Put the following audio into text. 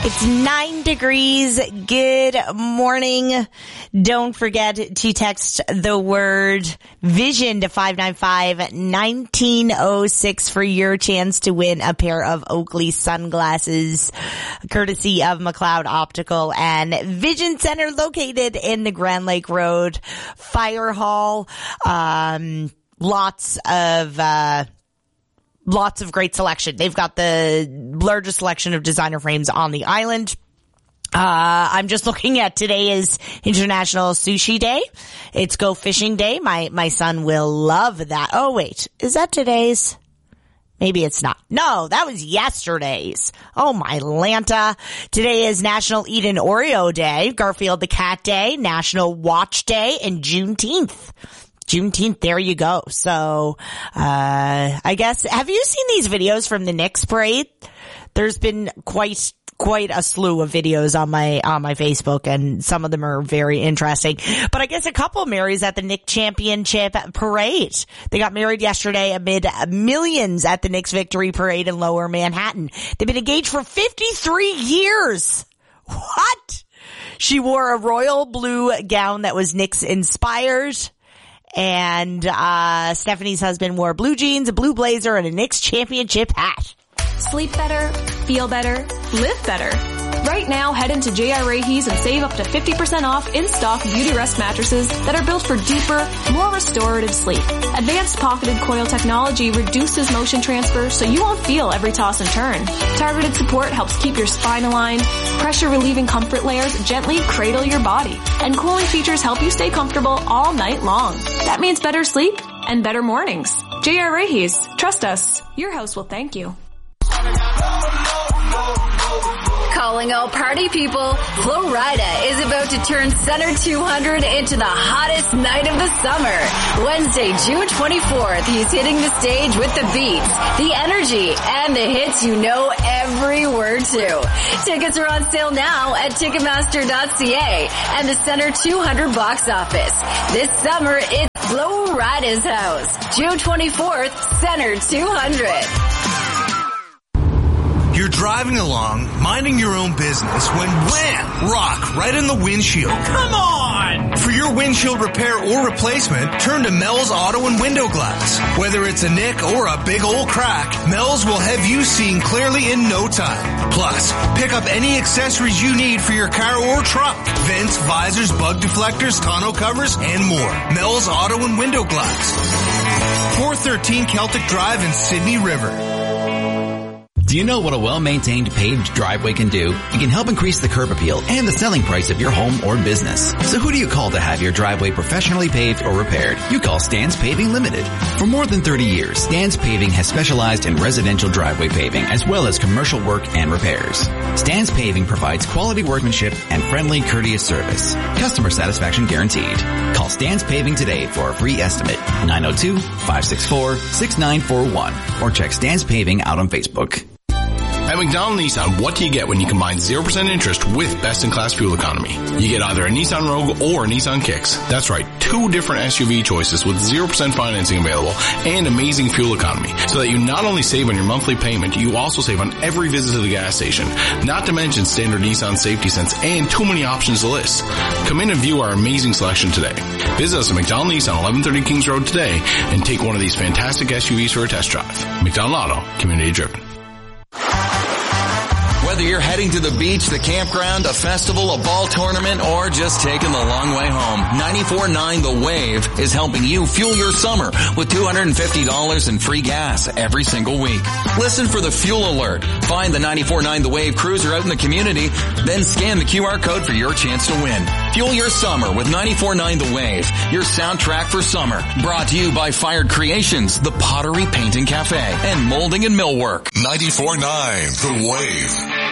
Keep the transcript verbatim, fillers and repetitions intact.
It's nine degrees. Good morning. Don't forget to text the word vision to five nine five, one nine zero six for your chance to win a pair of Oakley sunglasses, courtesy of McLeod Optical and Vision Center, located in the Grand Lake Road Fire Hall. Um, lots of, uh, Lots of great selection. They've got the largest selection of designer frames on the island. Uh, I'm just looking at today is International Sushi Day. It's Go Fishing Day. My, my son will love that. Oh, wait. Is that today's? Maybe it's not. No, that was yesterday's. Oh, my Lanta. Today is National Eat an Oreo Day, Garfield the Cat Day, National Watch Day, and Juneteenth. Juneteenth, there you go. So, uh, I guess, have you seen these videos from the Knicks parade? There's been quite, quite a slew of videos on my, on my Facebook, and some of them are very interesting. But I guess a couple marries at the Knicks championship parade. They got married yesterday amid millions at the Knicks victory parade in Lower Manhattan. They've been engaged for fifty-three years. What? She wore a royal blue gown that was Knicks inspired. And, uh, Stephanie's husband wore blue jeans, a blue blazer, and a Knicks championship hat. Sleep better, feel better, live better. Right now, head into J R Rahe's and save up to fifty percent off in-stock Beauty Rest mattresses that are built for deeper, more restorative sleep. Advanced pocketed coil technology reduces motion transfer so you won't feel every toss and turn. Targeted support helps keep your spine aligned. Pressure-relieving comfort layers gently cradle your body. And cooling features help you stay comfortable all night long. That means better sleep and better mornings. J R Rahe's. Trust us. Your house will thank you. Calling all party people, Flo Rida is about to turn Center two hundred into the hottest night of the summer. Wednesday, June twenty-fourth, he's hitting the stage with the beats, the energy, and the hits you know every word to. Tickets are on sale now at Ticketmaster dot c a and the Center two hundred box office. This summer, it's Flo Rida's house. June twenty-fourth, Center two hundred. You're driving along, minding your own business, when wham! Rock right in the windshield. Come on! For your windshield repair or replacement, turn to Mel's Auto and Window Glass. Whether it's a nick or a big old crack, Mel's will have you seeing clearly in no time. Plus, pick up any accessories you need for your car or truck. Vents, visors, bug deflectors, tonneau covers, and more. Mel's Auto and Window Glass. four thirteen Celtic Drive in Sydney River. Do you know what a well-maintained paved driveway can do? It can help increase the curb appeal and the selling price of your home or business. So who do you call to have your driveway professionally paved or repaired? You call Stan's Paving Limited. For more than thirty years, Stan's Paving has specialized in residential driveway paving as well as commercial work and repairs. Stan's Paving provides quality workmanship and friendly, courteous service. Customer satisfaction guaranteed. Call Stan's Paving today for a free estimate. nine oh two, five six four, six nine four one or check Stan's Paving out on Facebook. At McDonald Nissan, what do you get when you combine zero percent interest with best-in-class fuel economy? You get either a Nissan Rogue or a Nissan Kicks. That's right, two different S U V choices with zero percent financing available and amazing fuel economy, so that you not only save on your monthly payment, you also save on every visit to the gas station. Not to mention standard Nissan safety sense and too many options to list. Come in and view our amazing selection today. Visit us at McDonald Nissan, eleven thirty Kings Road today and take one of these fantastic S U Vs for a test drive. McDonald Auto, community driven. Whether you're heading to the beach, the campground, a festival, a ball tournament, or just taking the long way home, ninety-four point nine The Wave is helping you fuel your summer with two hundred fifty dollars in free gas every single week. Listen for the fuel alert. Find the ninety-four point nine The Wave cruiser out in the community, then scan the Q R code for your chance to win. Fuel your summer with ninety-four point nine The Wave, your soundtrack for summer. Brought to you by Fired Creations, the Pottery Painting Cafe, and Molding and Millwork. ninety-four point nine The Wave.